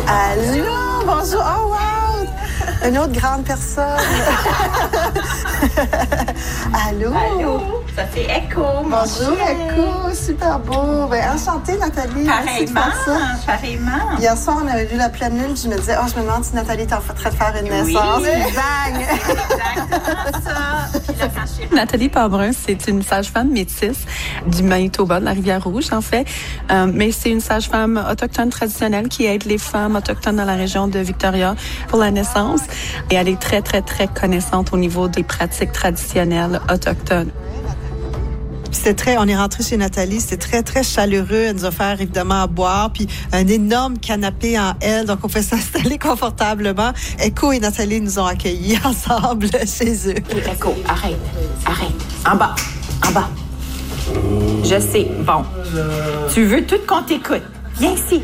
Allô, bonjour. Oh, wow! Une autre grande personne. Allô? Allô? Ça fait écho. Bonjour, écho. Super beau. Ben, enchantée, Nathalie. Pareillement. Hier soir, on avait lu La pleine lune. Je me disais, je me demande si Nathalie est en train de faire une naissance. Oui. Bang! Exactement ça. Puis là, quand Nathalie Pabrun, c'est une sage-femme métisse du Manitoba, de la Rivière-Rouge, en fait. Mais c'est une sage-femme autochtone traditionnelle qui aide les femmes autochtones dans la région de Victoria pour la naissance. Et elle est très, très, très connaissante au niveau des pratiques traditionnelles autochtones. On est rentré chez Nathalie, c'était très, très chaleureux. Elle nous a offert évidemment à boire, puis un énorme canapé en L, donc on peut s'installer confortablement. Echo et Nathalie nous ont accueillis ensemble chez eux. Echo, arrête. En bas. Je sais. Bon. Tu veux tout qu'on t'écoute. Viens ici.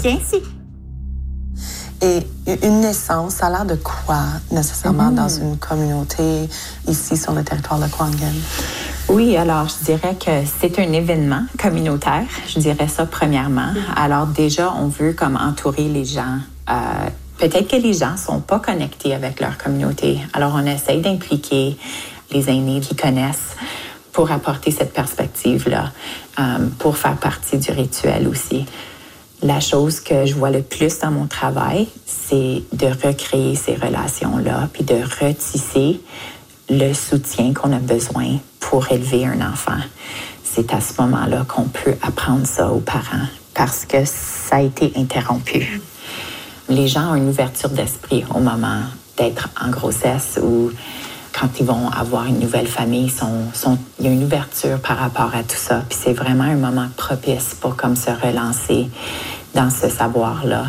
Et une naissance, ça a l'air de quoi, nécessairement, dans une communauté ici sur le territoire de Kwangan? Oui, alors je dirais que c'est un événement communautaire, je dirais ça premièrement. Alors déjà, on veut comme entourer les gens. Peut-être que les gens sont pas connectés avec leur communauté. Alors on essaye d'impliquer les aînés qui connaissent pour apporter cette perspective-là, pour faire partie du rituel aussi. La chose que je vois le plus dans mon travail, c'est de recréer ces relations-là, puis de retisser le soutien qu'on a besoin pour élever un enfant. C'est à ce moment-là qu'on peut apprendre ça aux parents, parce que ça a été interrompu. Les gens ont une ouverture d'esprit au moment d'être en grossesse ou quand ils vont avoir une nouvelle famille, il y a une ouverture par rapport à tout ça. Puis c'est vraiment un moment propice pour comme se relancer dans ce savoir-là.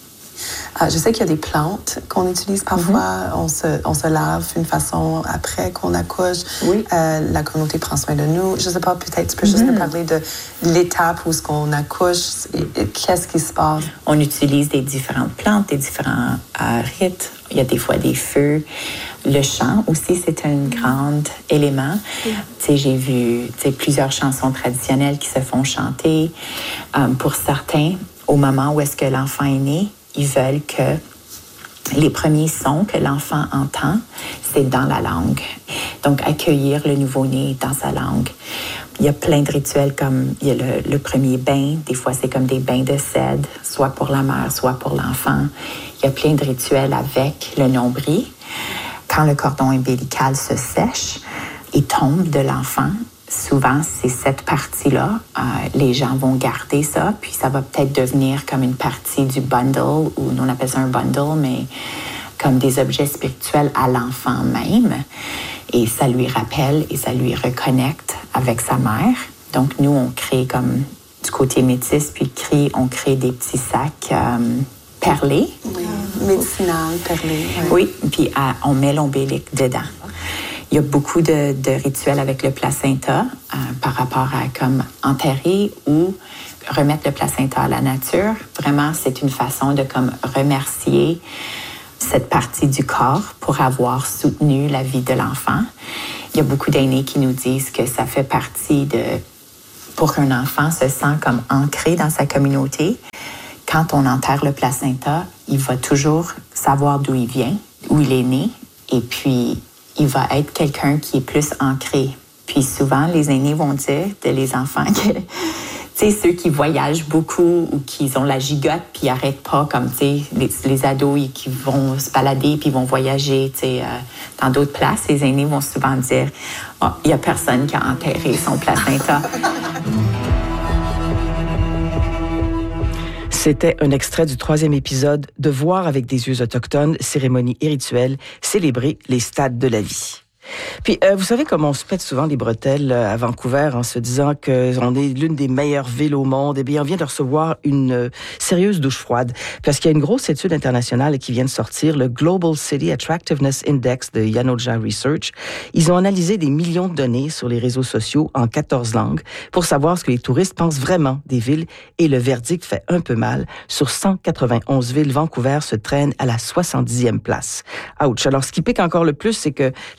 Je sais qu'il y a des plantes qu'on utilise parfois. On se lave d'une façon après qu'on accouche. Oui. La communauté prend soin de nous. Je ne sais pas, peut-être tu peux juste nous parler de l'étape où ce qu'on accouche. Qu'est-ce qui se passe? On utilise des différentes plantes, des différents rites. Il y a des fois des feux. Le chant aussi, c'est un grand élément. J'ai vu plusieurs chansons traditionnelles qui se font chanter. Pour certains, au moment où est-ce que l'enfant est né, ils veulent que les premiers sons que l'enfant entend, c'est dans la langue. Donc, accueillir le nouveau-né dans sa langue. Il y a plein de rituels comme il y a le premier bain. Des fois, c'est comme des bains de cèdre, soit pour la mère, soit pour l'enfant. Il y a plein de rituels avec le nombril. Quand le cordon ombilical se sèche et tombe de l'enfant, souvent, c'est cette partie-là. Les gens vont garder ça, puis ça va peut-être devenir comme une partie du bundle, ou nous on appelle ça un bundle, mais comme des objets spirituels à l'enfant même. Et ça lui rappelle et ça lui reconnecte avec sa mère. Donc, nous, on crée comme du côté métis, puis on crée des petits sacs perlés. Oui, médicinal, perlé. Oui, puis on met l'ombilic dedans. Il y a beaucoup de rituels avec le placenta par rapport à comme enterrer ou remettre le placenta à la nature. Vraiment, c'est une façon de comme remercier cette partie du corps pour avoir soutenu la vie de l'enfant. Il y a beaucoup d'aînés qui nous disent que ça fait partie pour qu'un enfant se sent comme ancré dans sa communauté. Quand on enterre le placenta, il va toujours savoir d'où il vient, où il est né, et puis il va être quelqu'un qui est plus ancré. Puis souvent, les aînés vont dire les enfants que, ceux qui voyagent beaucoup ou qui ont la gigote puis ils n'arrêtent pas, comme, les ados qui vont se balader puis vont voyager, dans d'autres places, les aînés vont souvent dire « il n'y a personne qui a enterré son placenta ». C'était un extrait du 3e épisode de Voir avec des yeux autochtones, cérémonie et rituels, célébrer les stades de la vie. Puis, vous savez comme on se pète souvent les bretelles à Vancouver en se disant qu'on est l'une des meilleures villes au monde. Eh bien, on vient de recevoir une sérieuse douche froide parce qu'il y a une grosse étude internationale qui vient de sortir, le Global City Attractiveness Index de Yanoja Research. Ils ont analysé des millions de données sur les réseaux sociaux en 14 langues pour savoir ce que les touristes pensent vraiment des villes et le verdict fait un peu mal. Sur 191 villes, Vancouver se traîne à la 70e place. Ouch! Alors, ce qui pique encore le plus, c'est que la comparaison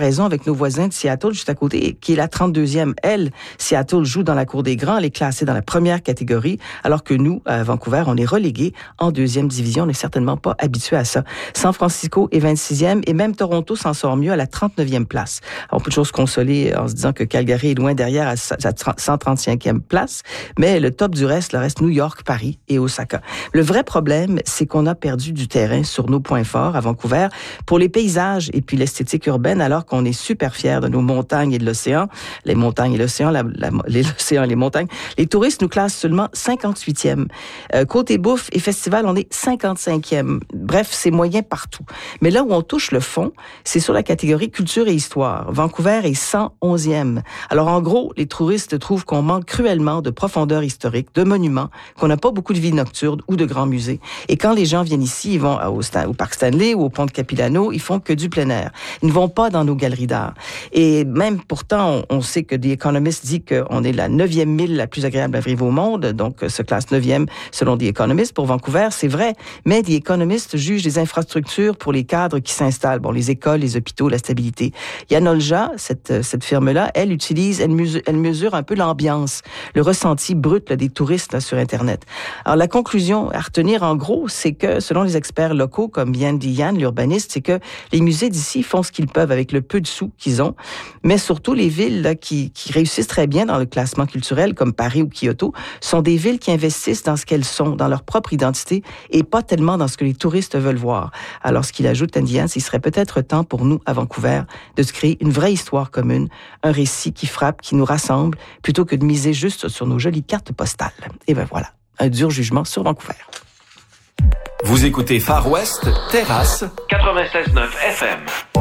comparaison avec nos voisins de Seattle, juste à côté, qui est la 32e. Elle, Seattle joue dans la cour des grands, elle est classée dans la première catégorie, alors que nous, à Vancouver, on est relégués en deuxième division. On n'est certainement pas habitué à ça. San Francisco est 26e et même Toronto s'en sort mieux à la 39e place. Alors, on peut toujours se consoler en se disant que Calgary est loin derrière à sa 135e place, mais le top du reste, le reste New York, Paris et Osaka. Le vrai problème, c'est qu'on a perdu du terrain sur nos points forts à Vancouver pour les paysages et puis l'esthétique urbaine, alors qu'on est super fiers de nos montagnes et de l'océan. Les montagnes et l'océan, l'océan et les montagnes. Les touristes nous classent seulement 58e. Côté bouffe et festival, on est 55e. Bref, c'est moyen partout. Mais là où on touche le fond, c'est sur la catégorie culture et histoire. Vancouver est 111e. Alors en gros, les touristes trouvent qu'on manque cruellement de profondeur historique, de monuments, qu'on n'a pas beaucoup de vie nocturne ou de grands musées. Et quand les gens viennent ici, ils vont au Parc Stanley ou au pont de Capilano, ils font que du plein air. Ils ne vont pas dans nos galeries d'art. Et même pourtant, on sait que The Economist dit qu'on est la 9e ville la plus agréable à vivre au monde, donc se classe 9e selon The Economist. Pour Vancouver, c'est vrai, mais The Economist juge les infrastructures pour les cadres qui s'installent. Bon, les écoles, les hôpitaux, la stabilité. Yanolja, cette firme-là, elle mesure un peu l'ambiance, le ressenti brut là, des touristes là, sur Internet. Alors, la conclusion à retenir, en gros, c'est que, selon les experts locaux, comme Yandy Yan, l'urbaniste, c'est que les musées d'ici font ce qu'ils peuvent avec le peu de sous qu'ils ont, mais surtout les villes là, qui réussissent très bien dans le classement culturel, comme Paris ou Kyoto, sont des villes qui investissent dans ce qu'elles sont, dans leur propre identité, et pas tellement dans ce que les touristes veulent voir. Alors, ce qu'il ajoute, Yandy Yan, il serait peut-être temps pour nous, à Vancouver, de se créer une vraie histoire commune, un récit qui frappe, qui nous rassemble, plutôt que de miser juste sur nos jolies cartes postales. Et ben voilà, un dur jugement sur Vancouver. Vous écoutez Far West, Terrasse, 96.9 FM.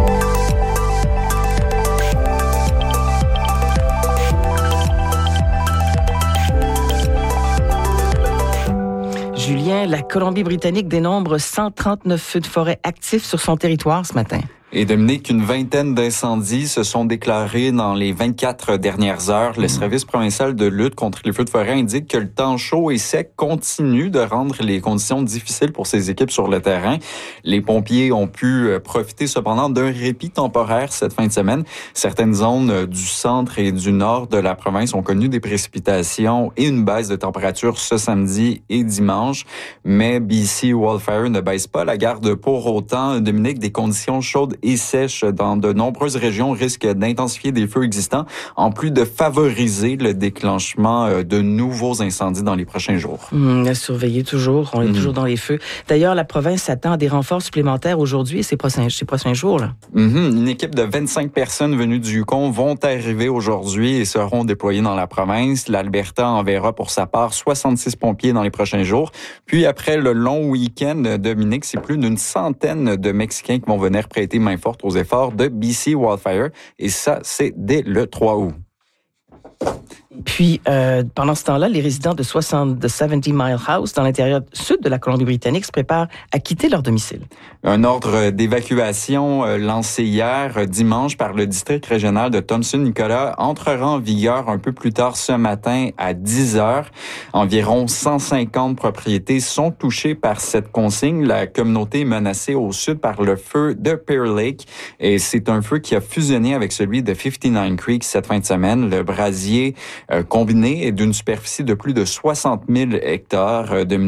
Julien, la Colombie-Britannique dénombre 139 feux de forêt actifs sur son territoire ce matin. Et Dominique, une vingtaine d'incendies se sont déclarés dans les 24 dernières heures. Le service provincial de lutte contre les feux de forêt indique que le temps chaud et sec continue de rendre les conditions difficiles pour ces équipes sur le terrain. Les pompiers ont pu profiter cependant d'un répit temporaire cette fin de semaine. Certaines zones du centre et du nord de la province ont connu des précipitations et une baisse de température ce samedi et dimanche. Mais BC Wildfire ne baisse pas la garde pour autant. Dominique, des conditions chaudes et sèches dans de nombreuses régions risquent d'intensifier des feux existants, en plus de favoriser le déclenchement de nouveaux incendies dans les prochains jours. À surveiller toujours, on est toujours dans les feux. D'ailleurs, la province s'attend à des renforts supplémentaires aujourd'hui et ces prochains jours. Là. Une équipe de 25 personnes venues du Yukon vont arriver aujourd'hui et seront déployées dans la province. L'Alberta enverra pour sa part 66 pompiers dans les prochains jours. Puis après le long week-end, Dominique, c'est plus d'une centaine de Mexicains qui vont venir prêter main forte aux efforts de BC Wildfire. Et ça, c'est dès le 3 août. Puis, pendant ce temps-là, les résidents de 70 Mile House, dans l'intérieur sud de la Colombie-Britannique, se préparent à quitter leur domicile. Un ordre d'évacuation lancé hier, dimanche, par le district régional de Thompson-Nicolas entrera en vigueur un peu plus tard ce matin à 10 heures. Environ 150 propriétés sont touchées par cette consigne. La communauté est menacée au sud par le feu de Pear Lake et c'est un feu qui a fusionné avec celui de 59 Creek cette fin de semaine. Le brasier combiné est d'une superficie de plus de 60 000 hectares.